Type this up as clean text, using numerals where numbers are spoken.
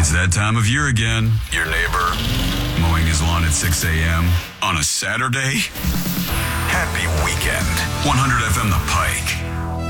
It's that time of year again. Your neighbor mowing his lawn at 6 a.m. on a Saturday? Happy weekend. 100 FM The Pike.